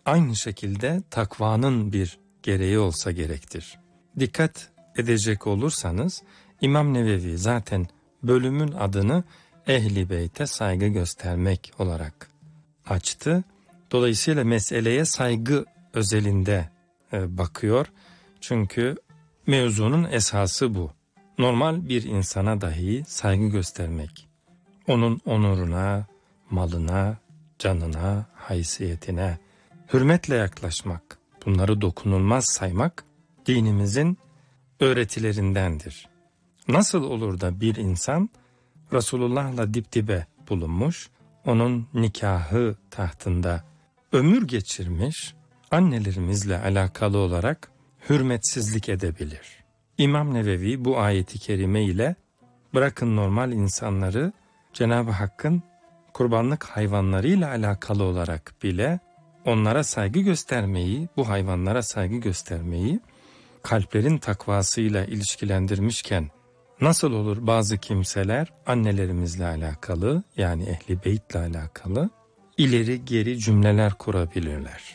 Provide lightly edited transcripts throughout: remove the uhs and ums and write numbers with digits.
aynı şekilde takvanın bir gereği olsa gerektir. Dikkat edecek olursanız İmam Nevevi zaten bölümün adını Ehl-i Beyt'e saygı göstermek olarak açtı. Dolayısıyla meseleye saygı özelinde bakıyor. Çünkü mevzunun esası bu. Normal bir insana dahi saygı göstermek, onun onuruna, malına, canına, haysiyetine hürmetle yaklaşmak, bunları dokunulmaz saymak dinimizin öğretilerindendir. Nasıl olur da bir insan Resulullah'la dip dibe bulunmuş, onun nikahı tahtında ömür geçirmiş, annelerimizle alakalı olarak hürmetsizlik edebilir? İmam Nevevi bu ayeti kerime ile bırakın normal insanları, Cenab-ı Hakk'ın kurbanlık hayvanlarıyla alakalı olarak bile onlara saygı göstermeyi, bu hayvanlara saygı göstermeyi kalplerin takvasıyla ilişkilendirmişken, nasıl olur bazı kimseler annelerimizle alakalı, yani Ehl-i Beyt'le alakalı ileri geri cümleler kurabilirler?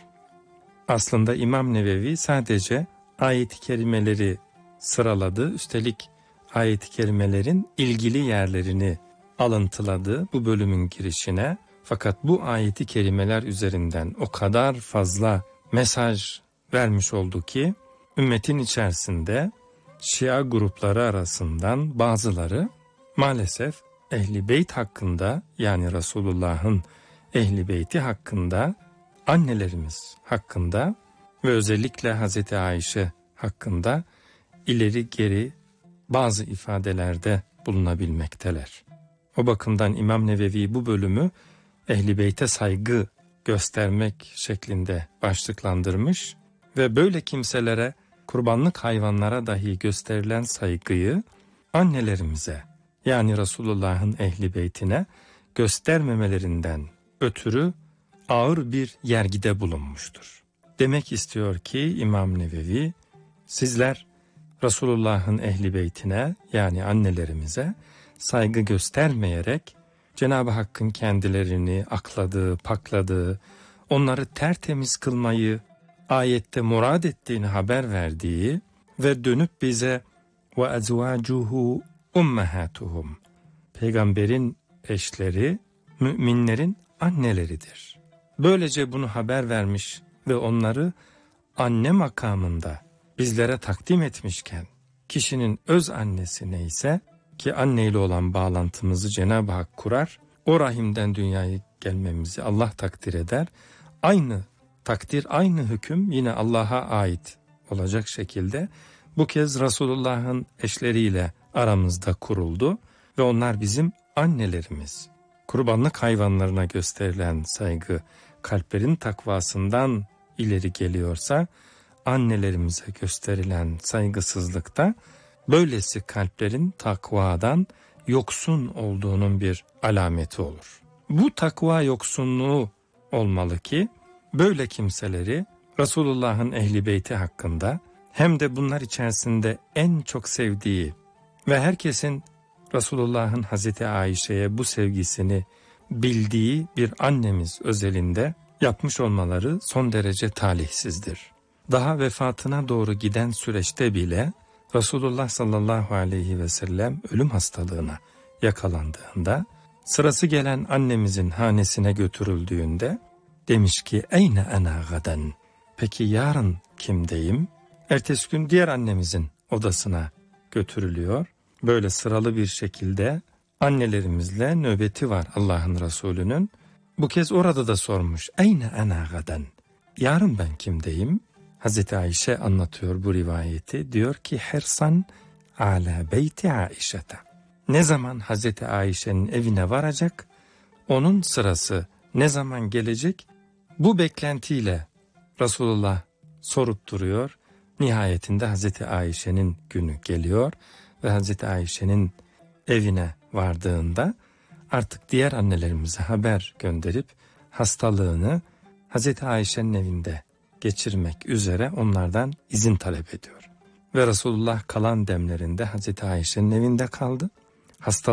Aslında İmam Nevevi sadece ayet-i kerimeleri sıraladı, üstelik ayet-i kerimelerin ilgili yerlerini alıntıladı bu bölümün girişine. Fakat bu ayet-i kerimeler üzerinden o kadar fazla mesaj vermiş oldu ki, ümmetin içerisinde Şia grupları arasından bazıları maalesef Ehl-i Beyt hakkında, yani Resulullah'ın Ehl-i Beyti hakkında, annelerimiz hakkında ve özellikle Hazreti Ayşe hakkında ileri geri bazı ifadelerde bulunabilmekteler. O bakımdan İmam Nevevi bu bölümü Ehl-i Beyt'e saygı göstermek şeklinde başlıklandırmış ve böyle kimselere, kurbanlık hayvanlara dahi gösterilen saygıyı annelerimize, yani Resulullah'ın Ehl-i Beytine göstermemelerinden ötürü ağır bir yergide bulunmuştur. Demek istiyor ki İmam Nevevi, sizler Resulullah'ın Ehl-i Beytine, yani annelerimize saygı göstermeyerek Cenab-ı Hakk'ın kendilerini akladığı, pakladığı, onları tertemiz kılmayı ayette murad ettiğini haber verdiği ve dönüp bize وَاَزْوَاجُهُ اُمَّهَاتُهُمْ, peygamberin eşleri müminlerin anneleridir. Böylece bunu haber vermiş ve onları anne makamında bizlere takdim etmişken, kişinin öz annesi neyse, ki anneyle olan bağlantımızı Cenab-ı Hak kurar, o rahimden dünyaya gelmemizi Allah takdir eder. Aynı takdir, aynı hüküm yine Allah'a ait olacak şekilde bu kez Resulullah'ın eşleriyle aramızda kuruldu ve onlar bizim annelerimiz. Kurbanlık hayvanlarına gösterilen saygı kalplerin takvasından ileri geliyorsa, annelerimize gösterilen saygısızlıkta böylesi kalplerin takvadan yoksun olduğunun bir alameti olur. Bu takva yoksunluğu olmalı ki böyle kimseleri Resulullah'ın Ehl-i Beyti hakkında, hem de bunlar içerisinde en çok sevdiği ve herkesin Resulullah'ın Hazreti Ayşe'ye bu sevgisini bildiği bir annemiz özelinde yapmış olmaları son derece talihsizdir. Daha vefatına doğru giden süreçte bile Resulullah sallallahu aleyhi ve sellem ölüm hastalığına yakalandığında, sırası gelen annemizin hanesine götürüldüğünde demiş ki eyne ana gaden, peki yarın kimdeyim? Ertesi gün diğer annemizin odasına götürülüyor. Böyle sıralı bir şekilde annelerimizle nöbeti var Allah'ın Resulü'nün. Bu kez orada da sormuş, eyne ana gaden, yarın ben kimdeyim? Hazreti Ayşe anlatıyor bu rivayeti, diyor ki hersan ala beyti Aişete. Ne zaman Hazreti Ayşe'nin evine varacak, onun sırası ne zaman gelecek, bu beklentiyle Resulullah sorup duruyor. Nihayetinde Hazreti Ayşe'nin günü geliyor ve Hazreti Ayşe'nin evine vardığında artık diğer annelerimize haber gönderip hastalığını Hazreti Ayşe'nin evinde geçirmek üzere onlardan izin talep ediyor. Ve Resulullah kalan demlerinde Hazreti Ayşe'nin evinde kaldı.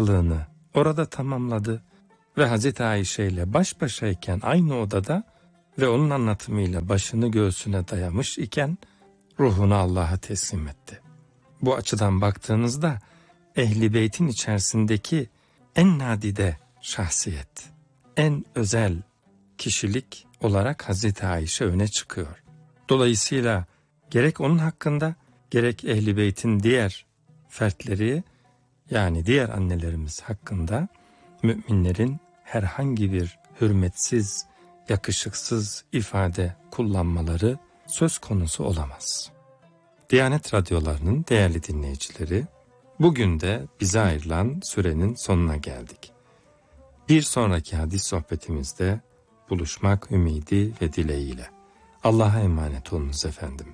Hastalığını orada tamamladı ve Hazreti Ayşe ile baş başayken aynı odada ve onun anlatımıyla başını göğsüne dayamış iken ruhunu Allah'a teslim etti. Bu açıdan baktığınızda Ehl-i Beyt'in içerisindeki en nadide şahsiyet, en özel kişilik olarak Hazreti Ayşe öne çıkıyor. Dolayısıyla gerek onun hakkında gerek Ehl-i Beyt'in diğer fertleri, yani diğer annelerimiz hakkında müminlerin herhangi bir hürmetsiz, yakışıksız ifade kullanmaları söz konusu olamaz. Diyanet Radyoları'nın değerli dinleyicileri, bugün de bize ayrılan sürenin sonuna geldik. Bir sonraki hadis sohbetimizde buluşmak ümidi ve dileğiyle. Allah'a emanet olunuz efendim.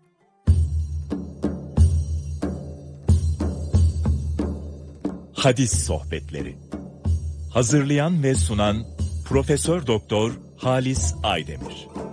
Hadis sohbetleri. Hazırlayan ve sunan Profesör Doktor Halis Aydemir.